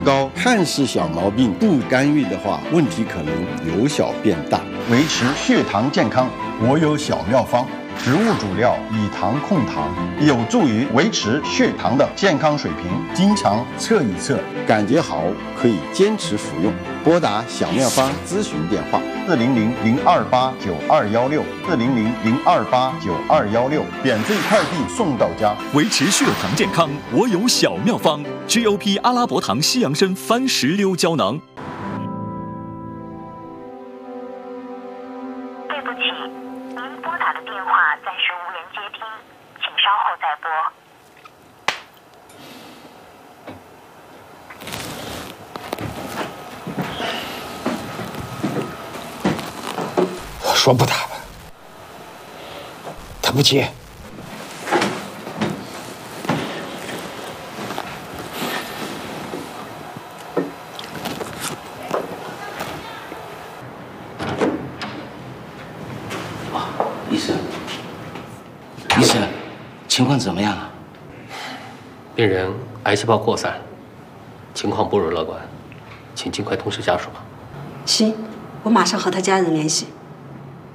高看似小毛病，不干预的话，问题可能由小变大。维持血糖健康，我有小妙方。植物主料以糖控糖，有助于维持血糖的健康水平。经常测一测，感觉好可以坚持服用。拨打小妙方咨询电话：400-028-9216，400-028-9216，免费快递送到家。 维持血糖健康，我有小妙方 ：GOP 阿拉伯糖西洋参番石榴胶囊。 对不起，您拨打的电话暂时无人接听，请稍后再拨。 我说不打了，他不接。 医生，情况怎么样啊？ 病人癌细胞扩散，情况不容乐观，请尽快通知家属吧。 行，我马上和他家人联系。